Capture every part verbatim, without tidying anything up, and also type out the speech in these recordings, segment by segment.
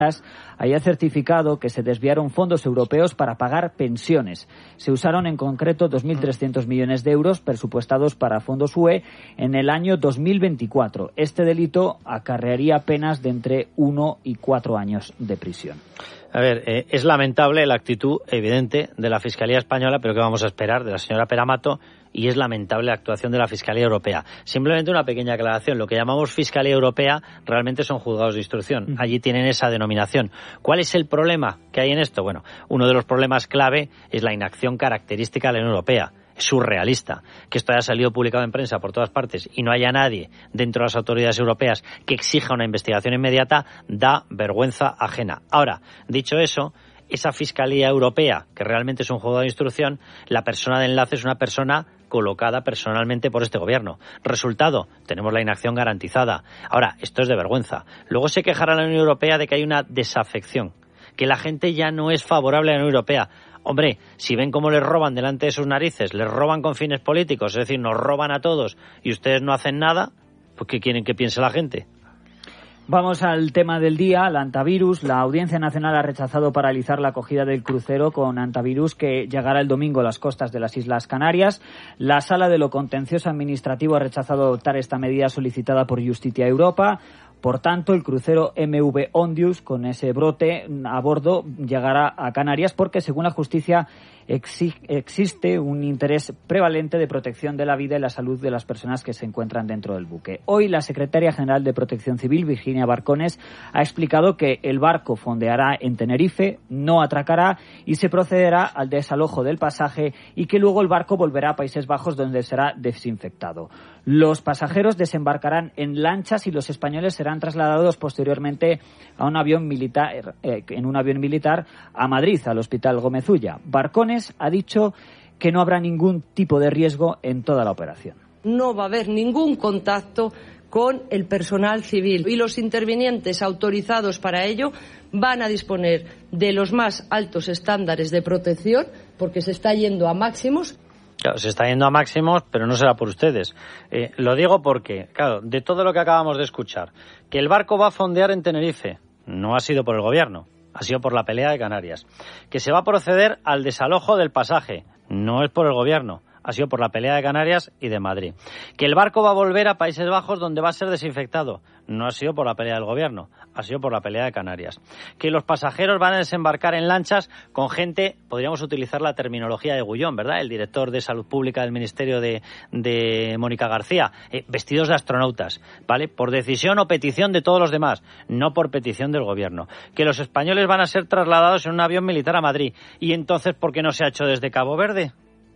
haya certificado que se desviaron fondos europeos para pagar pensiones. Se usaron en concreto dos mil trescientos millones de euros presupuestados para fondos U E en el año dos mil veinticuatro. Este delito acarrearía penas de entre uno y cuatro años de prisión. A ver, eh, es lamentable la actitud evidente de la Fiscalía Española, pero ¿qué vamos a esperar de la señora Peramato? Y es lamentable la actuación de la Fiscalía Europea. Simplemente una pequeña aclaración. Lo que llamamos Fiscalía Europea realmente son juzgados de instrucción. Allí tienen esa denominación. ¿Cuál es el problema que hay en esto? Bueno, uno de los problemas clave es la inacción característica de la Unión Europea. Es surrealista que esto haya salido publicado en prensa por todas partes y no haya nadie dentro de las autoridades europeas que exija una investigación inmediata. Da vergüenza ajena. Ahora, dicho eso, esa Fiscalía Europea, que realmente es un juzgado de instrucción, la persona de enlace es una persona colocada personalmente por este gobierno. Resultado, tenemos la inacción garantizada. Ahora, esto es de vergüenza. Luego se quejará la Unión Europea de que hay una desafección, que la gente ya no es favorable a la Unión Europea. Hombre, si ven cómo les roban delante de sus narices, les roban con fines políticos, es decir, nos roban a todos y ustedes no hacen nada, pues ¿qué quieren que piense la gente? Vamos al tema del día, el antivirus. La Audiencia Nacional ha rechazado paralizar la acogida del crucero con antivirus que llegará el domingo a las costas de las Islas Canarias. La Sala de lo Contencioso Administrativo ha rechazado adoptar esta medida solicitada por Justitia Europa. Por tanto, el crucero M V Ondius, con ese brote a bordo, llegará a Canarias porque, según la justicia, exi- existe un interés prevalente de protección de la vida y la salud de las personas que se encuentran dentro del buque. Hoy, la secretaria general de Protección Civil, Virginia Barcones, ha explicado que el barco fondeará en Tenerife, no atracará y se procederá al desalojo del pasaje y que luego el barco volverá a Países Bajos, donde será desinfectado. Los pasajeros desembarcarán en lanchas y los españoles serán trasladados posteriormente a un avión militar, eh, en un avión militar a Madrid, al Hospital Gómez Ulla. Barcones ha dicho que no habrá ningún tipo de riesgo en toda la operación. No va a haber ningún contacto con el personal civil y los intervinientes autorizados para ello van a disponer de los más altos estándares de protección porque se está yendo a máximos. Claro, se está yendo a máximos, pero no será por ustedes. Eh, lo digo porque, claro, de todo lo que acabamos de escuchar, que el barco va a fondear en Tenerife, no ha sido por el gobierno, ha sido por la pelea de Canarias. Que se va a proceder al desalojo del pasaje, no es por el gobierno, ha sido por la pelea de Canarias y de Madrid. Que el barco va a volver a Países Bajos, donde va a ser desinfectado, no ha sido por la pelea del gobierno, ha sido por la pelea de Canarias. Que los pasajeros van a desembarcar en lanchas con gente, podríamos utilizar la terminología de Gullón, ¿verdad?, el director de Salud Pública del Ministerio de, de Mónica García, eh, vestidos de astronautas, ¿vale?, por decisión o petición de todos los demás, no por petición del gobierno. Que los españoles van a ser trasladados en un avión militar a Madrid. ¿Y entonces por qué no se ha hecho desde Cabo Verde?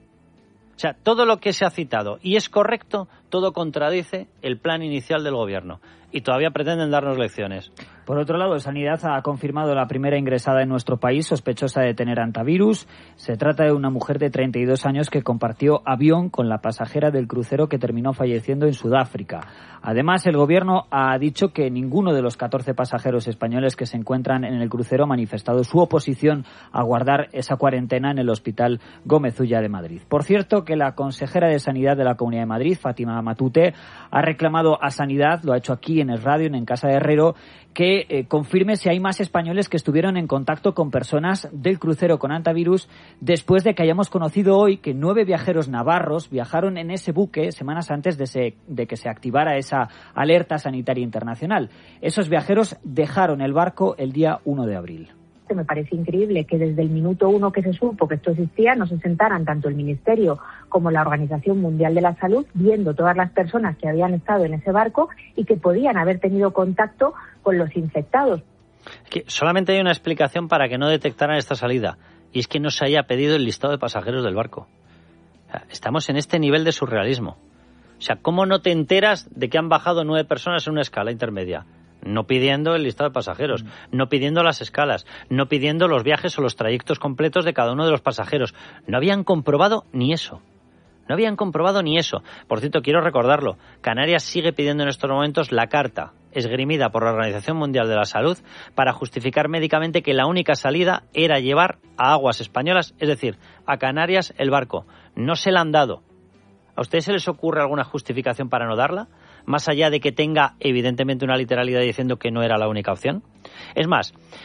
O sea, todo lo que se ha citado y es correcto, todo contradice el plan inicial del gobierno. Y todavía pretenden darnos lecciones. Por otro lado, Sanidad ha confirmado la primera ingresada en nuestro país sospechosa de tener antivirus. Se trata de una mujer de treinta y dos años que compartió avión con la pasajera del crucero que terminó falleciendo en Sudáfrica. Además, el gobierno ha dicho que ninguno de los catorce pasajeros españoles que se encuentran en el crucero ha manifestado su oposición a guardar esa cuarentena en el Hospital Gómez Ulla de Madrid. Por cierto, que la consejera de Sanidad de la Comunidad de Madrid, Fátima Matute, ha reclamado a Sanidad, lo ha hecho aquí en el radio, en Casa de Herrero, que eh, confirme si hay más españoles que estuvieron en contacto con personas del crucero con antivirus después de que hayamos conocido hoy que nueve viajeros navarros viajaron en ese buque semanas antes de, se, de que se activara esa alerta sanitaria internacional. Esos viajeros dejaron el barco el día uno de abril. Me parece increíble que desde el minuto uno que se supo que esto existía no se sentaran tanto el Ministerio como la Organización Mundial de la Salud viendo todas las personas que habían estado en ese barco y que podían haber tenido contacto con los infectados. Que solamente hay una explicación para que no detectaran esta salida y es que no se haya pedido el listado de pasajeros del barco. O sea, estamos en este nivel de surrealismo. O sea, ¿cómo no te enteras de que han bajado nueve personas en una escala intermedia? No pidiendo el listado de pasajeros, mm. no pidiendo las escalas, no pidiendo los viajes o los trayectos completos de cada uno de los pasajeros. No habían comprobado ni eso. No habían comprobado ni eso. Por cierto, quiero recordarlo. Canarias sigue pidiendo en estos momentos la carta esgrimida por la Organización Mundial de la Salud para justificar médicamente que la única salida era llevar a aguas españolas, es decir, a Canarias el barco. No se la han dado. ¿A ustedes se les ocurre alguna justificación para no darla? más allá de que tenga evidentemente una literalidad diciendo que no era la única opción? Es más,